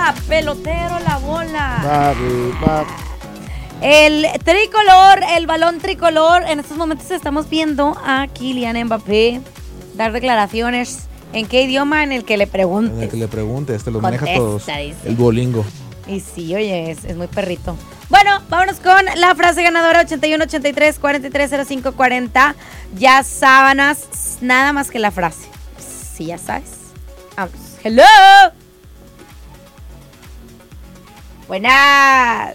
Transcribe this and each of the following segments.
bola, pelotero, la bola. Papi, papi. El tricolor, el balón tricolor. En estos momentos estamos viendo a Kylian Mbappé dar declaraciones. ¿En qué idioma? En el que le preguntes. En el que le preguntes, te lo Contesta, maneja todos. dice. El Bolingo. Y sí, oye, es muy perrito. Bueno, vámonos con la frase ganadora 81 83 43 05 40. Ya sábanas, nada más que la frase. Sí, ya sabes. Vamos. Hello. Buenas.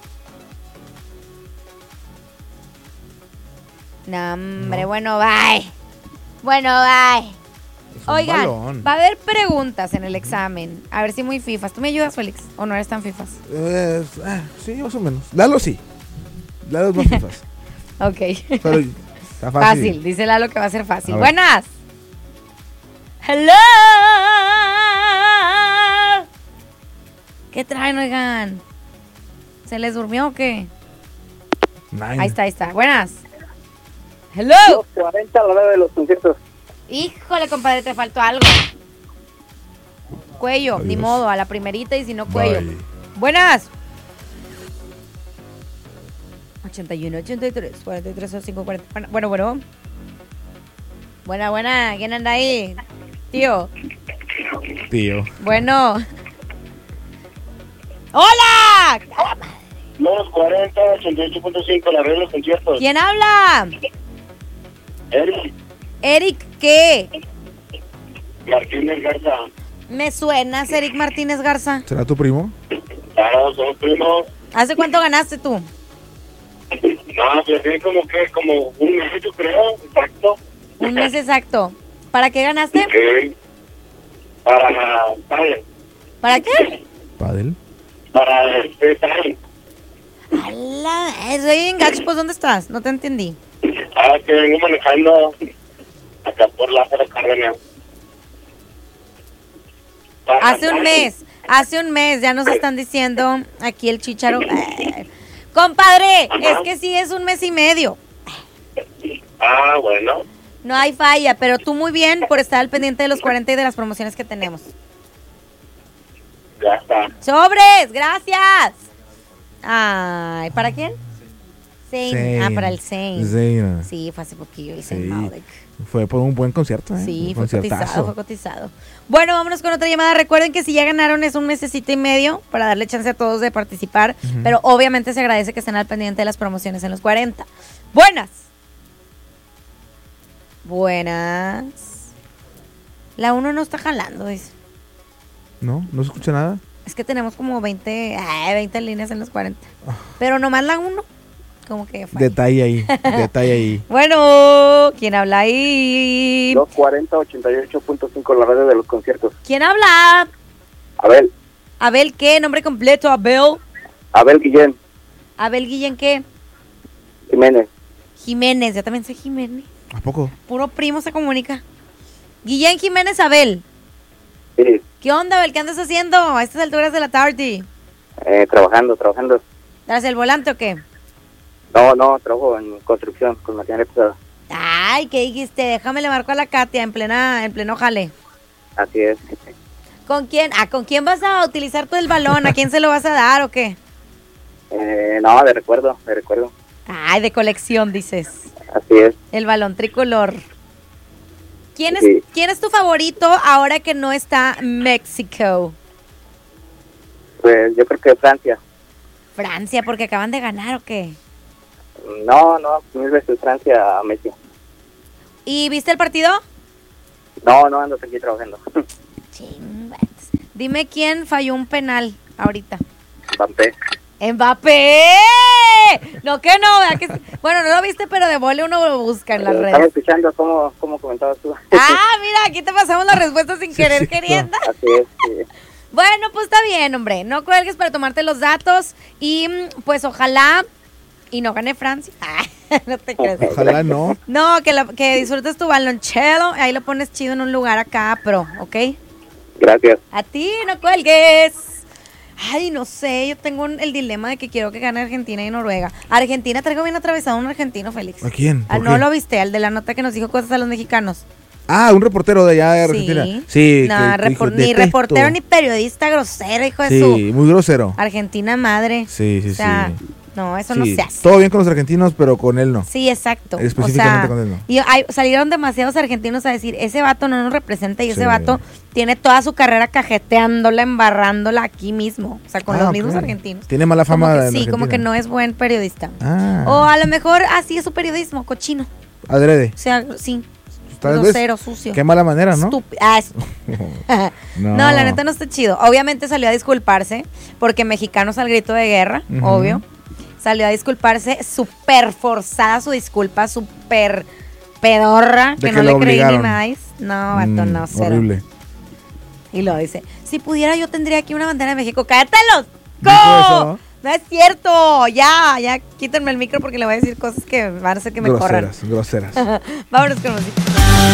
No, hombre, No. Bueno, bye. Bueno, bye. Es un Oigan, balón. va a haber preguntas en el examen. A ver si muy fifas. ¿Tú me ayudas, Félix? ¿O no eres tan fifas? Sí, más o menos. Lalo sí. Lalo es más fifas. Ok. Pero está fácil. Fácil. Dice Lalo que va a ser fácil. A ver. Buenas. Hello. ¿Qué traen, oigan? ¿Se les durmió o qué? Nine. Ahí está. Buenas. Hello. 40 a la hora de los conciertos. Híjole, compadre, te faltó algo. Cuello, Adiós. ni modo, a la primerita y si no cuello. Bye. Buenas. 81, 83, 43, 5, 40. Bueno. Buena. ¿Quién anda ahí? Tío. Tío. Bueno. ¡Hola! Los 40, 88.5, la red de los conciertos. ¿Quién habla? Eric Eric, ¿qué? Martínez Garza. Me suenas, Eric Martínez Garza. ¿Será tu primo? Claro, somos primos. ¿Hace cuánto ganaste tú? No, pues sí, como un mes, yo creo, exacto. Un mes exacto. ¿Para qué ganaste? Ok. ¿Para qué? Padel. Para Time. ¡Hala! Soy en gacho, pues ¿dónde estás? No te entendí. Que vengo manejando acá por Lázaro Cárdenas. Hace un mes, ya nos están diciendo aquí el chícharo. Compadre, es que sí es un mes y medio. Bueno. No hay falla, pero tú muy bien por estar al pendiente de los 40 y de las promociones que tenemos. Ya está. ¡Sobres! ¡Gracias! Ay, ¿para quién? Zayn. Zayn. Para el Zayn. Zayn. Sí, fue hace poquillo. Y Sí. Zayn Malik. Fue por un buen concierto, ¿eh? Sí, Un fue conciertazo. cotizado. Bueno, vámonos con otra llamada. Recuerden que si ya ganaron es un mesecito y medio para darle chance a todos de participar. Ujú. Pero obviamente se agradece que estén al pendiente de las promociones en los 40. Buenas. La 1 no está jalando, dice. ¿No? ¿No se escucha nada? Es que tenemos como 20 líneas en los 40. Pero nomás la 1. Como que falla. Detalle ahí. Bueno, ¿quién habla ahí? Los 40, 88.5, la red de los conciertos. ¿Quién habla? Abel. ¿Abel qué? ¿Nombre completo? ¿Abel? Abel Guillén ¿Abel Guillén qué? Jiménez. Jiménez, yo también soy Jiménez. ¿A poco? Puro primo se comunica. Guillén Jiménez Abel. Sí, ¿Qué onda, Abel? ¿Qué andas haciendo a estas alturas de la tarde? trabajando. ¿Tras el volante o qué? No, trabajo en construcción con material pesado. Ay, ¿qué dijiste? Déjame le marco a la Katia en pleno jale. Así es. ¿Con quién? ¿Con quién vas a utilizar tú el balón? ¿A quién se lo vas a dar o qué? No, de recuerdo. Ay, de colección, dices. Así es. El balón tricolor. Sí. ¿Quién es tu favorito ahora que no está México? Pues yo creo que Francia. Francia, porque acaban de ganar o qué. No, 1000 veces Francia a Messi. ¿Y viste el partido? No, ando aquí trabajando. Chingas. Dime quién falló un penal ahorita. Mbappé. ¡Mbappé! No, que no, ¿verdad? Bueno, no lo viste, pero de vole uno lo busca en las Estaba redes. escuchando cómo comentabas tú. Mira, aquí te pasamos la respuesta sin querer queriendo. Así es, sí. Bueno, pues está bien, hombre. No cuelgues para tomarte los datos y pues ojalá y no gane Francia. No te creas. Ojalá no. No, que disfrutes tu balonchelo. Ahí lo pones chido en un lugar acá pro, ¿ok? Gracias. A ti, no cuelgues. Ay, no sé, yo tengo el dilema de que quiero que gane Argentina y Noruega. Argentina, traigo bien atravesado a un argentino, Félix. ¿A quién? ¿Por No qué? lo viste, al de la nota que nos dijo cosas a los mexicanos. Ah, un reportero de allá de Argentina. Sí, no, dijo, ni "Detesto". reportero ni periodista grosero, hijo de Sí, su muy grosero. Argentina madre. Sí, O sea, no, eso no Sí, se hace. todo bien con los argentinos, pero con él no. Sí, exacto. Específicamente con él no. Y salieron demasiados argentinos a decir, ese vato no nos representa y Sí. ese vato tiene toda su carrera cajeteándola, embarrándola aquí mismo. O sea, con los ok. mismos argentinos. Tiene mala fama Como que, en sí, como Argentina. que no es buen periodista. Ah, O a lo mejor así es su periodismo, cochino. adrede. O sea, sí, Tal vez. grosero, sucio. Qué mala manera, ¿no? No, la neta no está chido. Obviamente salió a disculparse, porque mexicanos al grito de guerra, Ujú. obvio. Salió a disculparse, súper forzada su disculpa, súper pedorra, De que que no lo le creí ni obligaron. más. No, vato, no, cero. Horrible. Y luego dice, si pudiera yo tendría aquí una bandera de México. ¡Cállate los ¿Dijo co! eso? No es cierto. Ya, quítenme el micro porque le voy a decir cosas que van a hacer que me corran. Groseras. Vámonos con música.